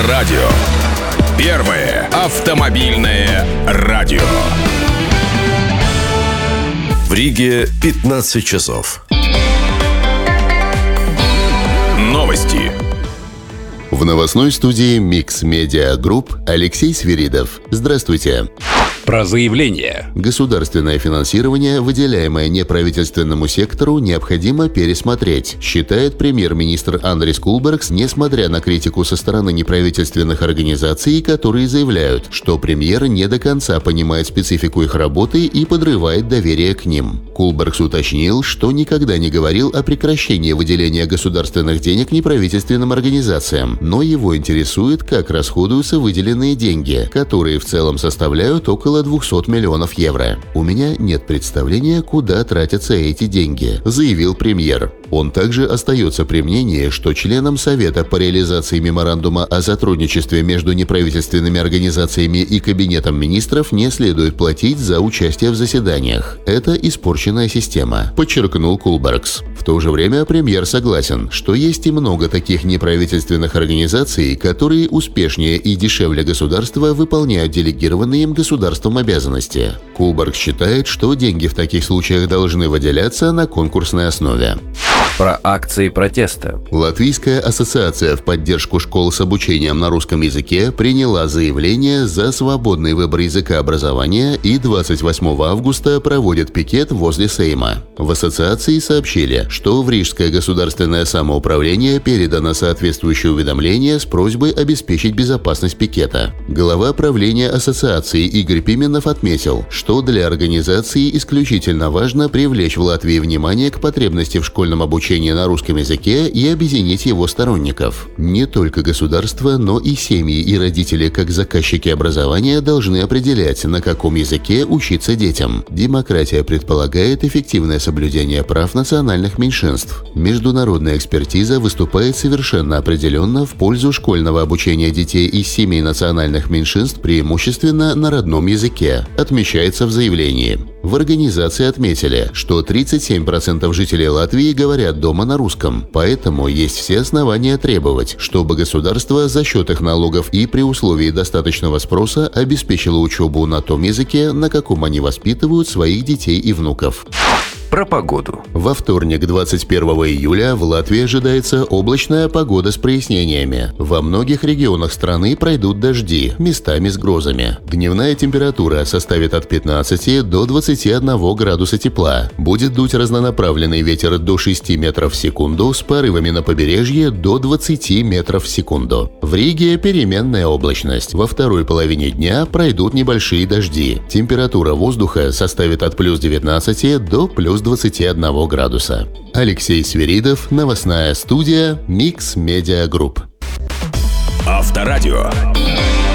Авторадио. Первое автомобильное радио. В Риге 15 часов. Новости. В новостной студии Mix Media Group Алексей Свиридов. Здравствуйте. Про заявление. Государственное финансирование, выделяемое неправительственному сектору, необходимо пересмотреть, считает премьер-министр Андрис Кулбергс, несмотря на критику со стороны неправительственных организаций, которые заявляют, что премьер не до конца понимает специфику их работы и подрывает доверие к ним. Кулбергс уточнил, что никогда не говорил о прекращении выделения государственных денег неправительственным организациям, но его интересует, как расходуются выделенные деньги, которые в целом составляют около 200 миллионов евро. «У меня нет представления, куда тратятся эти деньги», – заявил премьер. Он также остается при мнении, что членам Совета по реализации меморандума о сотрудничестве между неправительственными организациями и Кабинетом министров не следует платить за участие в заседаниях. Это испорченная система, подчеркнул Кулбергс. В то же время премьер согласен, что есть и много таких неправительственных организаций, которые успешнее и дешевле государства выполняют делегированные им государством обязанности. Кулбергс считает, что деньги в таких случаях должны выделяться на конкурсной основе. Про акции протеста. Латвийская ассоциация в поддержку школ с обучением на русском языке приняла заявление за свободный выбор языка образования и 28 августа проводит пикет возле Сейма. В ассоциации сообщили, что в Рижское государственное самоуправление передано соответствующее уведомление с просьбой обеспечить безопасность пикета. Глава правления ассоциации Игорь Пименов отметил, что для организации исключительно важно привлечь в Латвии внимание к потребности в школьном обучении на русском языке и объединить его сторонников. Не только государство, но и семьи и родители, как заказчики образования, должны определять, на каком языке учиться детям. Демократия предполагает эффективное соблюдение прав национальных меньшинств. Международная экспертиза выступает совершенно определенно в пользу школьного обучения детей из семей национальных меньшинств преимущественно на родном языке, отмечается в заявлении. В организации отметили, что 37% жителей Латвии говорят дома на русском, поэтому есть все основания требовать, чтобы государство за счет их налогов и при условии достаточного спроса обеспечило учебу на том языке, на каком они воспитывают своих детей и внуков. Про погоду. Во вторник, 21 июля, в Латвии ожидается облачная погода с прояснениями. Во многих регионах страны пройдут дожди, местами с грозами. Дневная температура составит от 15 до 21 градуса тепла. Будет дуть разнонаправленный ветер до 6 метров в секунду с порывами на побережье до 20 метров в секунду. В Риге переменная облачность. Во второй половине дня пройдут небольшие дожди. Температура воздуха составит от плюс 19 до плюс 21 градуса. Алексей Свиридов, новостная студия Mix Media Group. Авторадио.